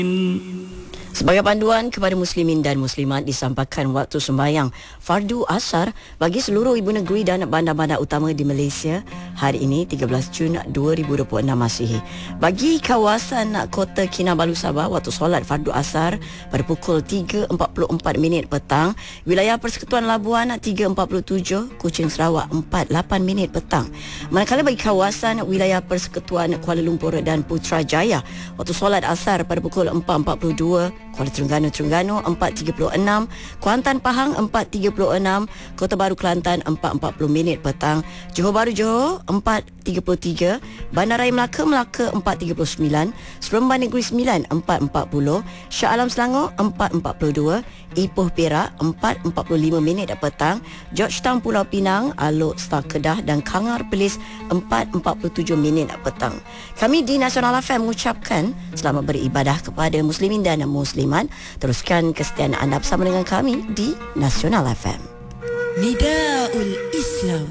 Sebagai panduan kepada muslimin dan muslimat disampaikan waktu sembahyang fardu asar bagi seluruh ibu negeri dan bandar-bandar utama di Malaysia hari ini 13 Jun 2026 Masihi. Bagi kawasan Kota Kinabalu Sabah, waktu solat fardu asar pada pukul 3.44 petang, wilayah Persekutuan Labuan 3.47, Kuching Sarawak 4.8 petang. Manakala bagi kawasan wilayah Persekutuan Kuala Lumpur dan Putrajaya, waktu solat asar pada pukul 4.42, Kuala Terengganu 4.36, Kuantan Pahang 4.36, Kota Baru Kelantan 4.40 petang, Johor Bahru Johor 4.33, Bandaraya Melaka 4.39, Seremban Negeri Sembilan 4.40, Shah Alam Selangor 4.42, Ipoh Perak 4.45 petang, Georgetown Pulau Pinang, Alok Star Kedah dan Kangar Perlis 4.47 petang. Kami di Nasional FM mengucapkan selamat beribadah kepada muslimin dan muslimat. Teruskan kesetiaan anda bersama dengan kami di Nasional FM. Nidaul Islam.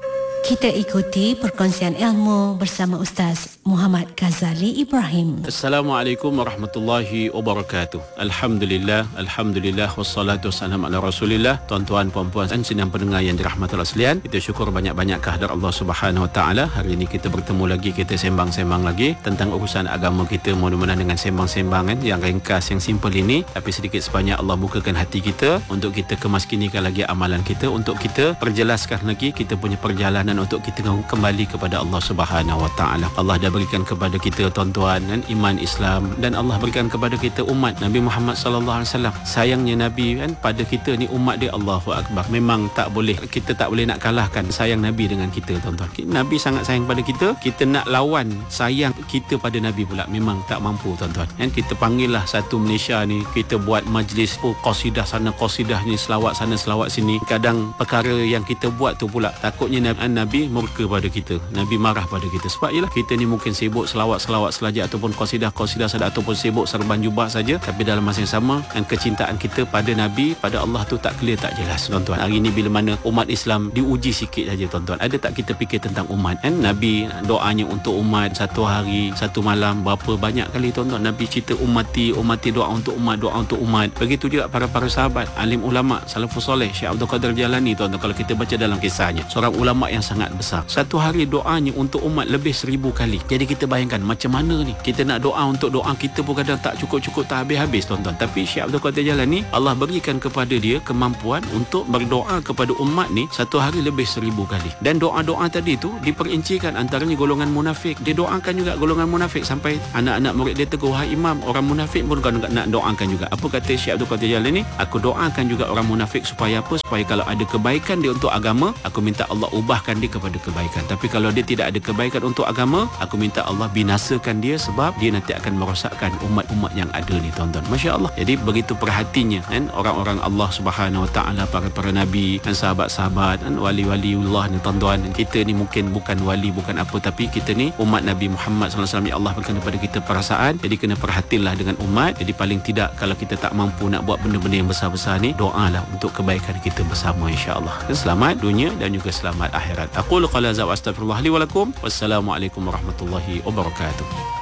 Kita ikuti perkongsian ilmu bersama Ustaz Muhammad Ghazali Ibrahim. Assalamualaikum warahmatullahi wabarakatuh. Alhamdulillah, alhamdulillah, wassalatu wassalamu ala Rasulillah. Tuan-tuan, puan-puan dan sidang pendengar yang dirahmati Allah sekalian, kita syukur banyak-banyak kehadirat Allah Subhanahu wa taala. Hari ini kita bertemu lagi, kita sembang-sembang lagi tentang urusan agama kita. Mudah-mudahan dengan sembang-sembangan yang ringkas, yang simple ini, tapi sedikit sebanyak Allah bukakan hati kita untuk kita kemaskinikan lagi amalan kita, untuk kita perjelaskan lagi kita punya perjalanan untuk kita kembali kepada Allah Subhanahu wa taala. Allah dah berikan kepada kita, tuan-tuan, dan iman Islam, dan Allah berikan kepada kita umat Nabi Muhammad sallallahu alaihi wasallam. Sayangnya Nabi kan pada kita ni umat dia, Allahu akbar. Memang tak boleh, kita tak boleh nak kalahkan sayang Nabi dengan kita, tuan-tuan. Nabi sangat sayang pada kita nak lawan sayang kita pada Nabi pula memang tak mampu, tuan-tuan. Kan kita panggillah satu Malaysia ni, kita buat majlis qasidah sana, qasidah ni, selawat sana, selawat sini. Kadang perkara yang kita buat tu pula takutnya Nabi murka pada kita, Nabi marah pada kita. Sebab ialah kita ni mungkin sibuk selawat-selawat saja ataupun qasidah-qasidah saja ataupun sibuk serban jubah saja, tapi dalam masa yang sama dan kecintaan kita pada Nabi, pada Allah tu tak clear, tak jelas, tuan-tuan. Hari ni bila mana umat Islam diuji sikit saja, tuan-tuan. Ada tak kita fikir tentang umat kan? Nabi doanya untuk umat satu hari, satu malam, berapa banyak kali, tuan-tuan, Nabi cerita umati doa untuk umat, doa untuk umat. Begitu juga para sahabat, alim ulama, salafus soleh, Syekh Abdul Qadir Jalani, tuan-tuan, kalau kita baca dalam kisahnya, seorang ulama yang sangat besar. Satu hari doanya untuk umat lebih 1000 kali. Jadi kita bayangkan macam mana ni. Kita nak doa untuk doa kita pun kadang tak cukup-cukup, tak habis-habis, tuan-tuan. Tapi Syekh Abdul Qadir Jalani, Allah berikan kepada dia kemampuan untuk berdoa kepada umat ni satu hari lebih 1000 kali. Dan doa-doa tadi tu diperincikan antaranya golongan munafik. Dia doakan juga golongan munafik sampai anak-anak murid dia tegur, "Wahai imam, orang munafik pun kau nak doakan juga." Apa kata Syekh Abdul Qadir Jalani? Aku doakan juga orang munafik supaya apa? Supaya kalau ada kebaikan dia untuk agama, aku minta Allah ubahkan dia kepada kebaikan. Tapi kalau dia tidak ada kebaikan untuk agama, aku minta Allah binasakan dia, sebab dia nanti akan merosakkan umat-umat yang ada ni, tuan-tuan. Masya Allah. Jadi begitu perhatinya kan orang-orang Allah Subhanahu wa taala, para nabi dan sahabat-sahabat dan wali-waliullah ni, tuan-tuan. Kita ni mungkin bukan wali, bukan apa, tapi kita ni umat Nabi Muhammad sallallahu alaihi wasallam. Allah berikan kepada kita perasaan. Jadi kena perhatilah dengan umat. Jadi paling tidak kalau kita tak mampu nak buat benda-benda yang besar-besar ni, doalah untuk kebaikan kita bersama, insya-Allah. Selamat dunia dan juga selamat akhirat. Aqulu qala za wa astaghfirullah li wa lakum. Wassalamualaikum warahmatullahi wabarakatuh.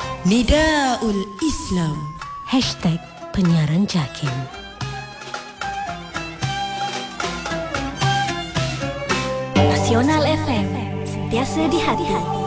Nidaul Islam. #penyiaran Jakin. Nasional FM, sentiasa di hati.